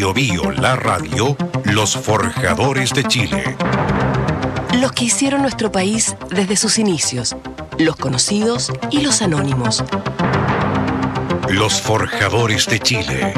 Bio Bio, la radio, los forjadores de Chile. Los que hicieron nuestro país desde sus inicios, los conocidos y los anónimos. Los forjadores de Chile.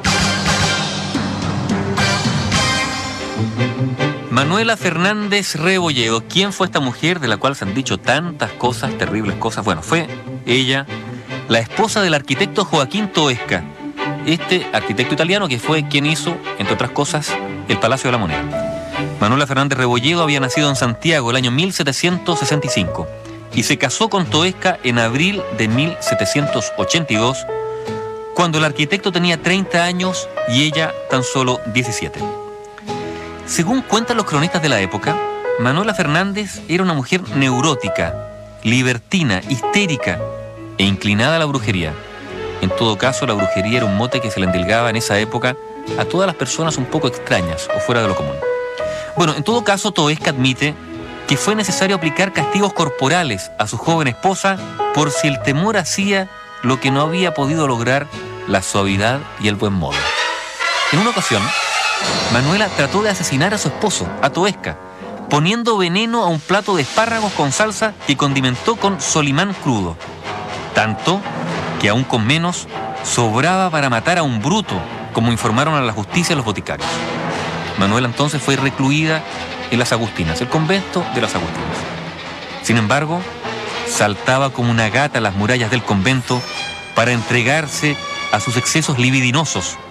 Manuela Fernández Rebolledo. ¿Quién fue esta mujer de la cual se han dicho tantas cosas, terribles cosas? Bueno, fue ella, la esposa del arquitecto Joaquín Toesca, este arquitecto italiano que fue quien hizo, entre otras cosas, el Palacio de la Moneda. Manuela Fernández Rebolledo había nacido en Santiago el año 1765 y se casó con Toesca en abril de 1782, cuando el arquitecto tenía 30 años y ella tan solo 17. Según cuentan los cronistas de la época, Manuela Fernández era una mujer neurótica, libertina, histérica e inclinada a la brujería. En todo caso, la brujería era un mote que se le endilgaba en esa época a todas las personas un poco extrañas o fuera de lo común. Bueno, en todo caso, Toesca admite que fue necesario aplicar castigos corporales a su joven esposa por si el temor hacía lo que no había podido lograr la suavidad y el buen modo. En una ocasión, Manuela trató de asesinar a su esposo, a Toesca, poniendo veneno a un plato de espárragos con salsa que condimentó con solimán crudo. Tanto que aún con menos sobraba para matar a un bruto, como informaron a la justicia los boticarios. Manuela entonces fue recluida en las Agustinas, el convento de las Agustinas. Sin embargo, saltaba como una gata a las murallas del convento para entregarse a sus excesos libidinosos,